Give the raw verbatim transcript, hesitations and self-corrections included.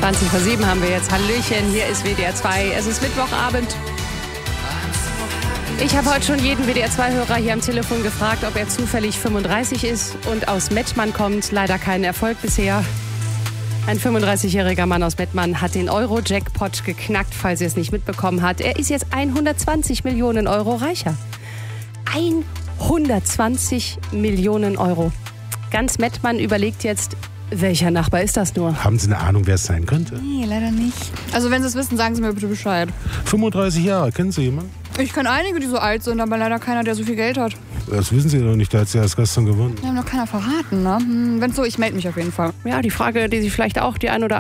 zwanzig vor sieben haben wir jetzt. Hallöchen, hier ist W D R zwei. Es ist Mittwochabend. Ich habe heute schon jeden W D R zwei-Hörer hier am Telefon gefragt, ob er zufällig fünfunddreißig ist und aus Mettmann kommt. Leider kein Erfolg bisher. Ein fünfunddreißigjähriger Mann aus Mettmann hat den Euro-Jackpot geknackt, falls ihr es nicht mitbekommen habt. Er ist jetzt hundertzwanzig Millionen Euro reicher. hundertzwanzig Millionen Euro. Ganz Mettmann überlegt jetzt, welcher Nachbar ist das nur? Haben Sie eine Ahnung, wer es sein könnte? Nee, leider nicht. Also wenn Sie es wissen, sagen Sie mir bitte Bescheid. fünfunddreißig Jahre, kennen Sie jemanden? Ich kenne einige, die so alt sind, aber leider keiner, der so viel Geld hat. Das wissen Sie doch nicht, da hat sie erst gestern gewonnen. Wir haben noch keiner verraten, ne? Hm, wenn so, ich melde mich auf jeden Fall. Ja, die Frage, die sich vielleicht auch die ein oder